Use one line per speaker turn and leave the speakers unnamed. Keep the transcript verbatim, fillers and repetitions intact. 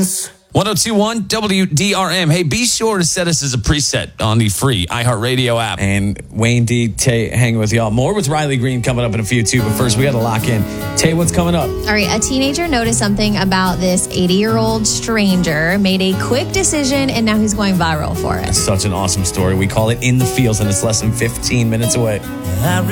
friends.
ten twenty-one W D R M. Hey, be sure to set us as a preset on the free iHeartRadio app.
And Wayne D, Tay, hanging with y'all. More with Riley Green coming up in a few, too. But first, we got to lock in. Tay, what's coming up?
All right, a teenager noticed something about this eighty-year-old stranger, made a quick decision, and now he's going viral for it.
Such an awesome story. We call it In the Fields, and it's less than fifteen minutes away.